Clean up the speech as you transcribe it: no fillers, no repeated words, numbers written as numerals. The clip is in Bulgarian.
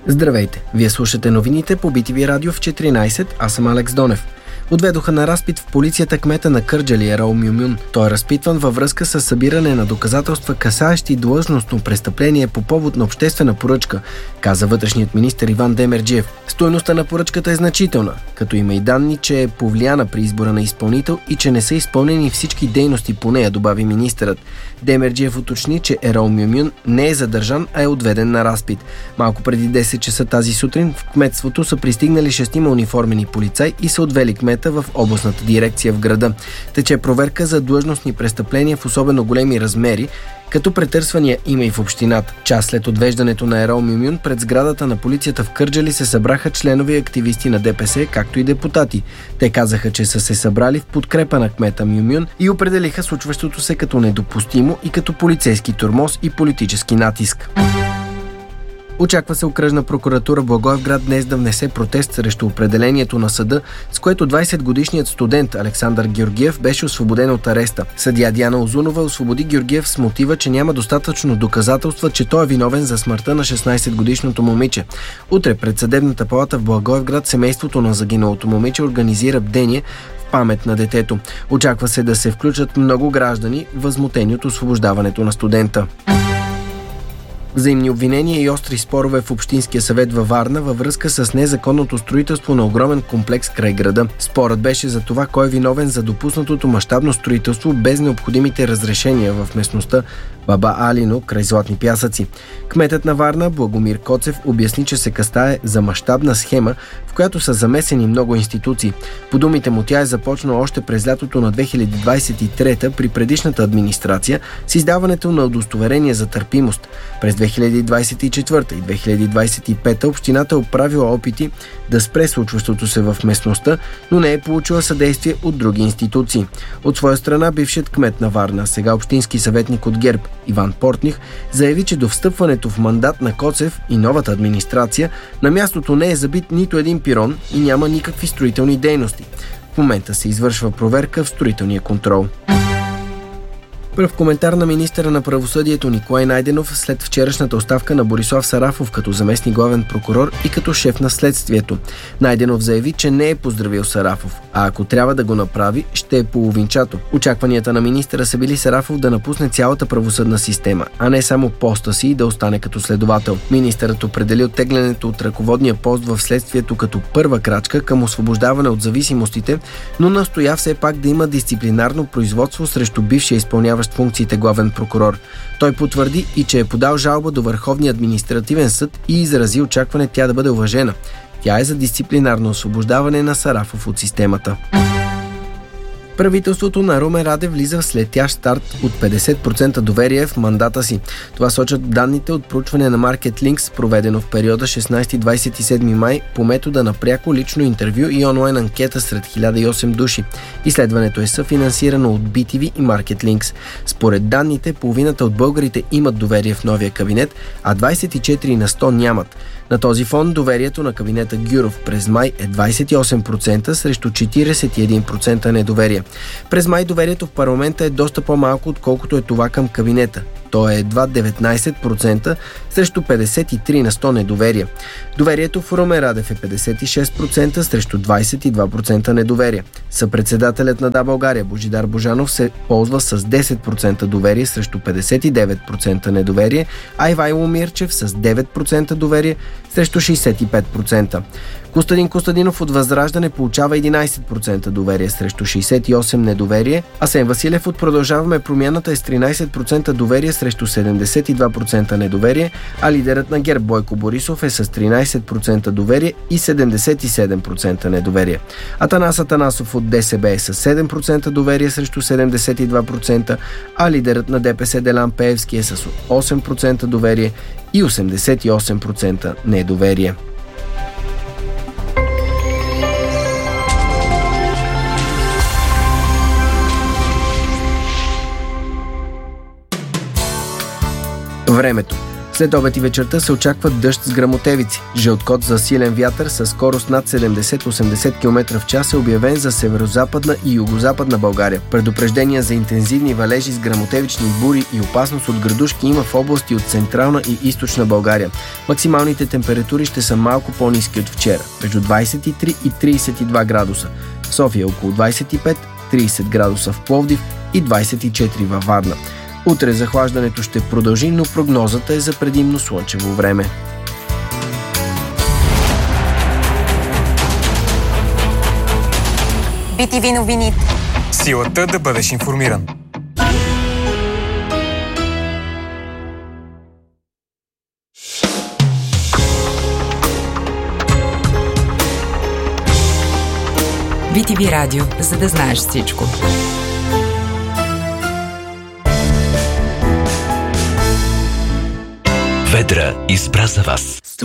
Здравейте! Вие слушате новините по BTV Радио в 14, аз съм Алекс Донев. Отведоха на разпит в полицията кмета на Кърджали Ерол Мюмюн. Той е разпитван във връзка с събиране на доказателства, касаещи длъжностно престъпление по повод на обществена поръчка, каза вътрешният министър Иван Демерджиев. Стойността на поръчката е значителна, като има и данни, че е повлияна при избора на изпълнител и че не са изпълнени всички дейности по нея, добави министърът. Демерджиев уточни, че Ерол Мюмюн не е задържан, а е отведен на разпит. Малко преди 10 часа тази сутрин в кметството са пристигнали 6 униформени полицаи и са отвели кмета в областната дирекция в града. Тече проверка за длъжностни престъпления в особено големи размери, като претърсвания има и в общината. Час след отвеждането на Ерол Мюмюн пред сградата на полицията в Кърджали се събраха членови и активисти на ДПС, както и депутати. Те казаха, че са се събрали в подкрепа на кмета Мюмюн и определиха случващото се като недопустимо и като полицейски тормоз и политически натиск. Очаква се окръжна прокуратура Благоевград днес да внесе протест срещу определението на съда, с което 20-годишният студент Александър Георгиев беше освободен от ареста. Съдия Диана Озунова освободи Георгиев с мотива, че няма достатъчно доказателства, че той е виновен за смъртта на 16-годишното момиче. Утре пред съдебната палата в Благоевград семейството на загиналото момиче организира бдение в памет на детето. Очаква се да се включат много граждани, възмутени от освобождаването на студента. Взаимни обвинения и остри спорове в Общинския съвет във Варна във връзка с незаконното строителство на огромен комплекс край града. Спорът беше за това кой е виновен за допуснатото мащабно строителство без необходимите разрешения в местността Баба Алино край Златни пясъци. Кметът на Варна Благомир Коцев обясни, че се касае за мащабна схема, в която са замесени много институции. По думите му тя е започнала още през лятото на 2023 при предишната администрация с издаването на удостоверение за търпимост. През 2024 и 2025 общината е оправила опити да спре случващото се в местността, но не е получила съдействие от други институции. От своя страна бившият кмет на Варна, сега общински съветник от ГЕРБ Иван Портних, заяви, че до встъпването в мандат на Коцев и новата администрация на мястото не е забит нито един пирон и няма никакви строителни дейности. В момента се извършва проверка в строителния контрол. Пръв коментар на министъра на правосъдието Николай Найденов след вчерашната оставка на Борислав Сарафов като заместник главен прокурор и като шеф на следствието. Найденов заяви, че не е поздравил Сарафов, а ако трябва да го направи, ще е половинчато. Очакванията на министъра са били Сарафов да напусне цялата правосъдна система, а не само поста си и да остане като следовател. Министърът определи оттеглянето от ръководния пост в следствието като първа крачка към освобождаване от зависимостите, но настоя все пак да има дисциплинарно производство срещу бившия изпълняващ функциите главен прокурор. Той потвърди и че е подал жалба до Върховния административен съд и изрази очакване тя да бъде уважена. Тя е за дисциплинарно освобождаване на Сарафов от системата. Правителството на Румен Радев влиза в слетящ старт от 50% доверие в мандата си. Това сочат данните от проучване на Market Links, проведено в периода 16-27 май по метода на пряко лично интервю и онлайн анкета сред 1008 души. Изследването е съфинансирано от BTV и Market Links. Според данните, половината от българите имат доверие в новия кабинет, а 24% нямат. На този фон доверието на кабинета Гюров през май е 28% срещу 41% недоверие. През май доверието в парламента е доста по-малко, отколкото е това към кабинета. То е едва 19% срещу 53% недоверие. Доверието в Румен Радев е 56% срещу 22% недоверие. Съпредседателят на Да, България Божидар Божанов се ползва с 10% доверие срещу 59% недоверие, а Ивайло Мирчев с 9% доверие срещу 65%. Костадин Костадинов от Възраждане получава 11% доверие срещу 68% недоверие, а Асен Василев от Продължаваме промяната е с 13% доверие срещу 72% недоверие, а лидерът на ГЕРБ Бойко Борисов е с 13% доверие и 77% недоверие. Атанас Атанасов от ДСБ е с 7% доверие срещу 72%, а лидерът на ДПС Делян Пеевски е с 8% доверие и 88% недоверие. Времето. След обед и вечерта се очаква дъжд с гръмотевици. Жълт код за силен вятър със скорост над 70-80 км в час е обявен за северо-западна и югозападна България. Предупреждения за интензивни валежи с гръмотевични бури и опасност от градушки има в области от централна и източна България. Максималните температури ще са малко по-ниски от вчера, между 23 и 32 градуса. В София около 25, 30 градуса в Пловдив и 24 във Варна. Утре захлаждането ще продължи, но прогнозата е за предимно слънчево време. BTV новини. Силата да бъдеш информиран. BTV радио, за да знаеш всичко. Ведра избра за вас